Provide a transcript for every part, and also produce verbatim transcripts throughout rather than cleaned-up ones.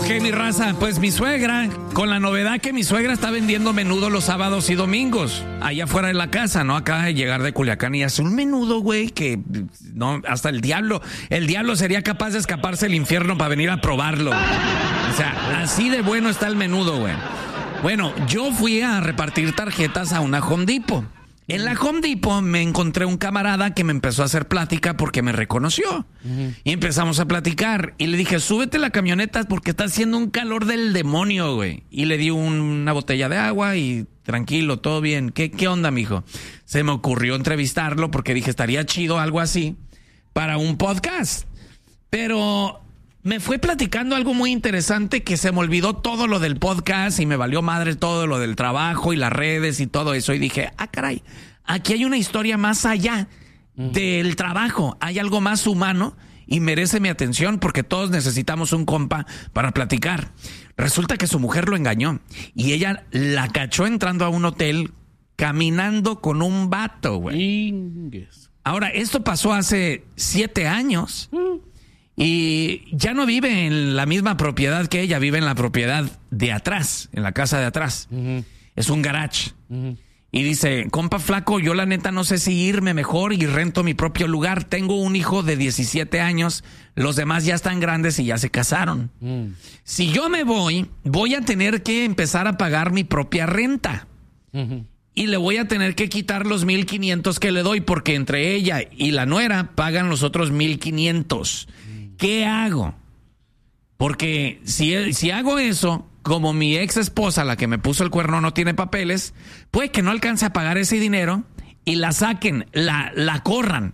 Ok, mi raza, pues mi suegra, con la novedad que mi suegra está vendiendo menudo los sábados y domingos, allá afuera de la casa, ¿no? Acaba de llegar de Culiacán y hace un menudo, güey, que no, hasta el diablo, el diablo sería capaz de escaparse del infierno para venir a probarlo. O sea, así de bueno está el menudo, güey. Bueno, yo fui a repartir tarjetas a una Home Depot. En la Home Depot me encontré un camarada que me empezó a hacer plática porque me reconoció. Uh-huh. Y empezamos a platicar. Y le dije, súbete la camioneta porque está haciendo un calor del demonio, güey. Y le di un, una botella de agua y tranquilo, todo bien. ¿Qué, qué onda, mijo? Se me ocurrió entrevistarlo porque dije, estaría chido algo así para un podcast. Pero me fue platicando algo muy interesante que se me olvidó todo lo del podcast y me valió madre todo lo del trabajo y las redes y todo eso. Y dije, ah, caray, aquí hay una historia más allá uh-huh. del trabajo. Hay algo más humano y merece mi atención porque todos necesitamos un compa para platicar. Resulta que su mujer lo engañó y ella la cachó entrando a un hotel caminando con un vato, güey. Ahora, esto pasó hace siete años. Uh-huh. Y ya no vive en la misma propiedad que ella, vive en la propiedad de atrás, en la casa de atrás. Uh-huh. Es un garage. Uh-huh. Y dice, compa flaco, yo la neta no sé si irme mejor y rento mi propio lugar. Tengo un hijo de diecisiete años, los demás ya están grandes y ya se casaron. Uh-huh. Si yo me voy, voy a tener que empezar a pagar mi propia renta. Uh-huh. Y le voy a tener que quitar los mil quinientos que le doy porque entre ella y la nuera pagan los otros mil quinientos. ¿Qué hago? Porque si, si hago eso, como mi ex esposa, la que me puso el cuerno, no tiene papeles, puede que no alcance a pagar ese dinero y la saquen, la, la corran.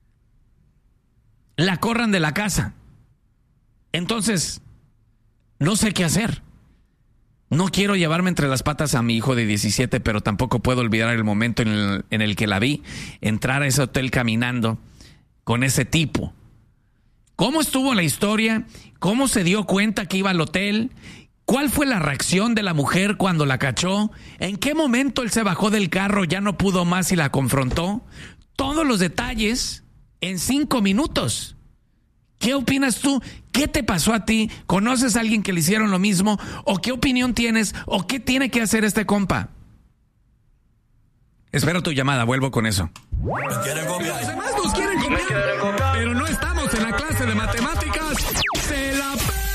La corran de la casa. Entonces, no sé qué hacer. No quiero llevarme entre las patas a mi hijo de diecisiete, pero tampoco puedo olvidar el momento en el, en el que la vi entrar a ese hotel caminando con ese tipo. ¿Cómo estuvo la historia? ¿Cómo se dio cuenta que iba al hotel? ¿Cuál fue la reacción de la mujer cuando la cachó? ¿En qué momento él se bajó del carro, ya no pudo más y la confrontó? Todos los detalles en cinco minutos. ¿Qué opinas tú? ¿Qué te pasó a ti? ¿Conoces a alguien que le hicieron lo mismo? ¿O qué opinión tienes? ¿O qué tiene que hacer este compa? Espero tu llamada, vuelvo con eso. ¿Me quieren copiar? Los demás nos quieren copiar, ¿Me quieren copiar? Pero no estamos en la clase de matemáticas. ¡Se la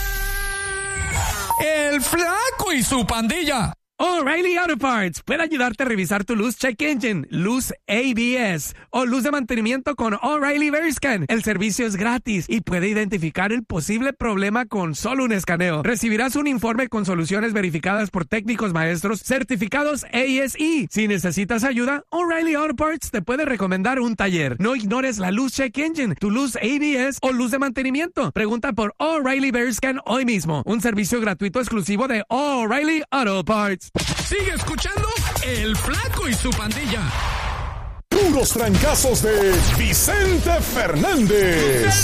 p... El Flaco y su pandilla! O'Reilly Auto Parts puede ayudarte a revisar tu luz check engine, luz A B S o luz de mantenimiento con O'Reilly Veriscan. El servicio es gratis y puede identificar el posible problema con solo un escaneo. Recibirás un informe con soluciones verificadas por técnicos maestros certificados A S E. Si necesitas ayuda, O'Reilly Auto Parts te puede recomendar un taller. No ignores la luz check engine, tu luz A B S o luz de mantenimiento. Pregunta por O'Reilly Veriscan hoy mismo. Un servicio gratuito exclusivo de O'Reilly Auto Parts. Sigue escuchando El Flaco y su pandilla. Puros trancazos de Vicente Fernández.